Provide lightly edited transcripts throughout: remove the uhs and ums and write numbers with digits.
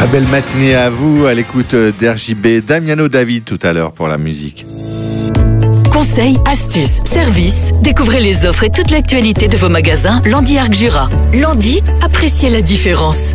Belle matinée à vous, à l'écoute d'RJB. Damiano David tout à l'heure pour la musique. Conseils, astuces, services. Découvrez les offres et toute l'actualité de vos magasins Landy Arc Jura. Landy, appréciez la différence.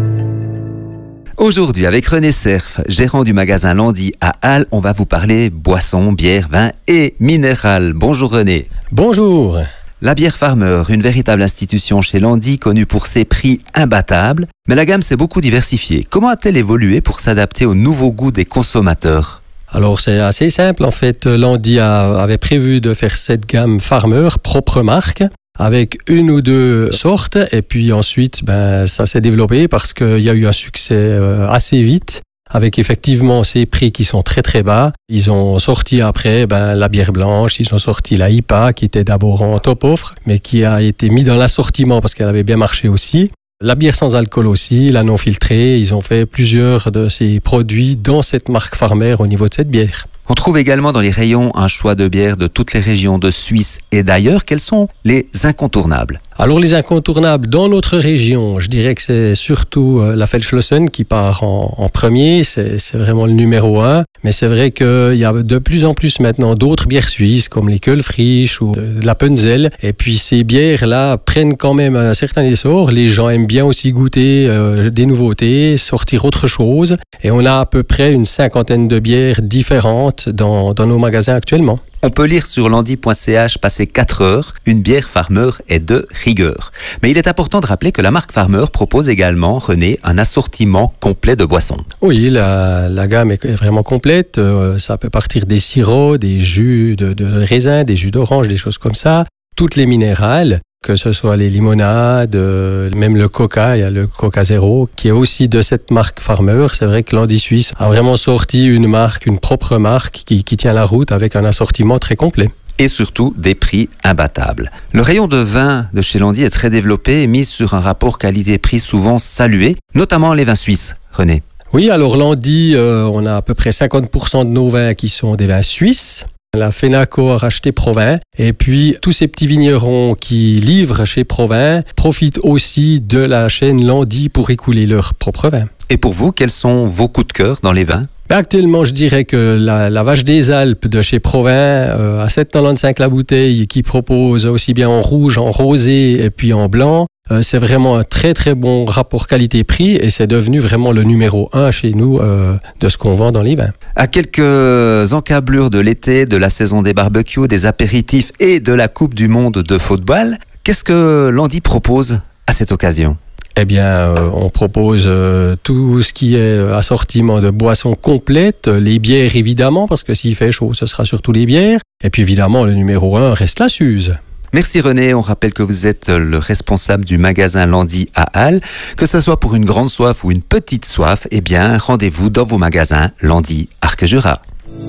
Aujourd'hui, avec René Cerf, gérant du magasin Landy à Halle, on va vous parler boissons, bières, vins et minérales. Bonjour René. Bonjour. La bière Farmer, une véritable institution chez Landy, connue pour ses prix imbattables. Mais la gamme s'est beaucoup diversifiée. Comment a-t-elle évolué pour s'adapter aux nouveaux goûts des consommateurs ? Alors c'est assez simple en fait. Landy avait prévu de faire cette gamme Farmer, propre marque, avec une ou deux sortes. Et puis ensuite, ça s'est développé parce qu'il y a eu un succès assez vite. Avec effectivement ces prix qui sont très très bas. Ils ont sorti après la bière blanche, ils ont sorti la IPA qui était d'abord en top offre, mais qui a été mis dans l'assortiment parce qu'elle avait bien marché aussi. La bière sans alcool aussi, la non filtrée, ils ont fait plusieurs de ces produits dans cette marque Farmer au niveau de cette bière. On trouve également dans les rayons un choix de bières de toutes les régions de Suisse et d'ailleurs. Quels sont les incontournables ? Alors les incontournables dans notre région, je dirais que c'est surtout la Feldschlossen qui part en premier, c'est vraiment le numéro 1. Mais c'est vrai qu'il y a de plus en plus maintenant d'autres bières suisses comme les Kölfrisch ou la Punzel. Et puis ces bières-là prennent quand même un certain essor. Les gens aiment bien aussi goûter des nouveautés, sortir autre chose. Et on a à peu près une 50aine de bières différentes dans nos magasins actuellement. On peut lire sur landy.ch passer 4 heures, une bière Farmer est de rigueur. Mais il est important de rappeler que la marque Farmer propose également, René, un assortiment complet de boissons. Oui, la gamme est vraiment complète. Ça peut partir des sirops, des jus de raisin, des jus d'orange, des choses comme ça. Toutes les minérales, que ce soit les limonades, même le coca, il y a le Coca Zéro, qui est aussi de cette marque Farmer. C'est vrai que Landy Suisse a vraiment sorti une propre marque qui tient la route avec un assortiment très complet. Et surtout des prix imbattables. Le rayon de vin de chez Landy est très développé et mise sur un rapport qualité-prix souvent salué, notamment les vins suisses. René. Oui, alors Landy, on a à peu près 50% de nos vins qui sont des vins suisses. La Fenaco a racheté Provin et puis tous ces petits vignerons qui livrent chez Provin profitent aussi de la chaîne Landy pour écouler leurs propres vins. Et pour vous, quels sont vos coups de cœur dans les vins ? Actuellement, je dirais que la Vache des Alpes de chez Provin, à 7,95 la bouteille, qui propose aussi bien en rouge, en rosé et puis en blanc, c'est vraiment un très très bon rapport qualité-prix et c'est devenu vraiment le numéro 1 chez nous de ce qu'on vend dans les vins. À quelques encablures de l'été, de la saison des barbecues, des apéritifs et de la Coupe du Monde de football, qu'est-ce que Landy propose à cette occasion ? Eh bien, on propose tout ce qui est assortiment de boissons complètes, les bières évidemment, parce que s'il fait chaud, ce sera surtout les bières. Et puis évidemment, le numéro 1 reste la Suze. Merci René, on rappelle que vous êtes le responsable du magasin Landy à Halle. Que ce soit pour une grande soif ou une petite soif, eh bien, rendez-vous dans vos magasins Landy Arc Jura.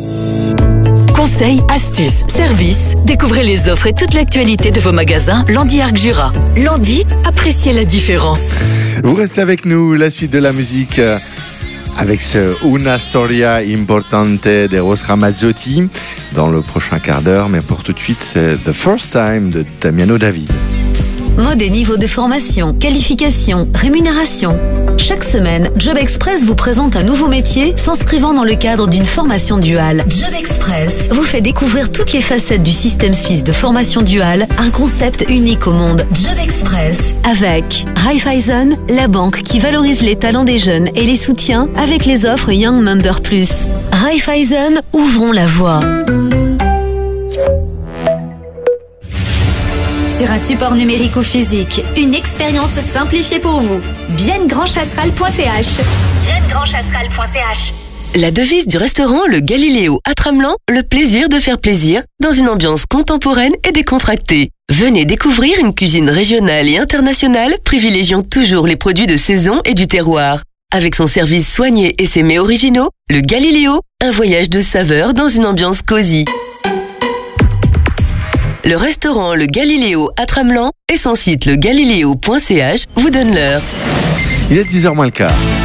Conseils, astuces, services. Découvrez les offres et toute l'actualité de vos magasins Landy Arc Jura. Landy, appréciez la différence. Vous restez avec nous, la suite de la musique avec ce Una Storia Importante de Ros Ramazzotti dans le prochain quart d'heure. Mais pour tout de suite, c'est The First Time de Damiano David. Mode et niveau de formation, qualification, rémunération. Chaque semaine, Job Express vous présente un nouveau métier s'inscrivant dans le cadre d'une formation duale. Job Express vous fait découvrir toutes les facettes du système suisse de formation duale, un concept unique au monde. Job Express avec Raiffeisen, la banque qui valorise les talents des jeunes et les soutient avec les offres Young Member Plus. Raiffeisen, ouvrons la voie. Sur un support numérique ou physique, une expérience simplifiée pour vous. biennegrandchasseral.ch. biennegrandchasseral.ch. La devise du restaurant Le Galiléo à Tramelan, le plaisir de faire plaisir dans une ambiance contemporaine et décontractée. Venez découvrir une cuisine régionale et internationale privilégiant toujours les produits de saison et du terroir. Avec son service soigné et ses mets originaux, Le Galiléo, un voyage de saveurs dans une ambiance cosy. Le restaurant Le Galiléo à Tramelan et son site legaliléo.ch vous donnent l'heure. Il est 10h moins le quart.